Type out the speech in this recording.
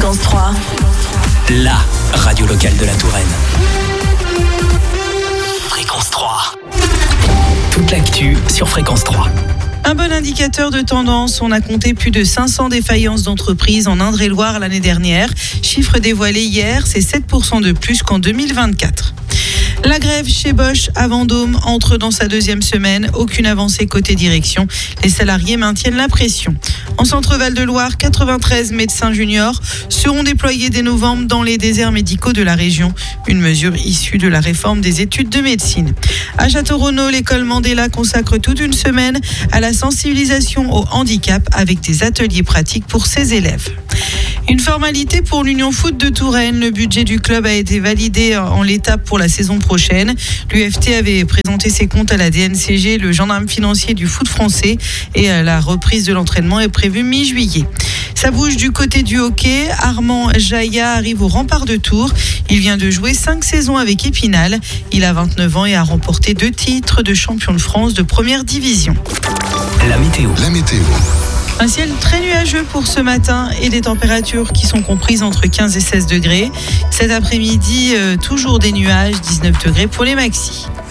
Fréquence 3. La radio locale de la Touraine. Fréquence 3. Toute l'actu sur Fréquence 3. Un bon indicateur de tendance, on a compté plus de 500 défaillances d'entreprises en Indre-et-Loire l'année dernière. Chiffre dévoilé hier, c'est 7% de plus qu'en 2024. La grève chez Bosch à Vendôme entre dans sa deuxième semaine. Aucune avancée côté direction. Les salariés maintiennent la pression. En Centre-Val de Loire, 93 médecins juniors seront déployés dès novembre dans les déserts médicaux de la région. Une mesure issue de la réforme des études de médecine. À Château-Renaud, l'école Mandela consacre toute une semaine à la sensibilisation au handicap avec des ateliers pratiques pour ses élèves. Une formalité pour l'Union Foot de Touraine. Le budget du club a été validé en l'état pour la saison prochaine. L'UFT avait présenté ses comptes à la DNCG, le gendarme financier du foot français, et la reprise de l'entraînement est prévue mi-juillet. Ça bouge du côté du hockey. Armand Jaïa arrive au Rempart de Tours. Il vient de jouer 5 saisons avec Épinal. Il a 29 ans et a remporté 2 titres de champion de France de première division. La météo. Un ciel très nuageux pour ce matin et des températures qui sont comprises entre 15 et 16 degrés. Cet après-midi, toujours des nuages, 19 degrés pour les maxis.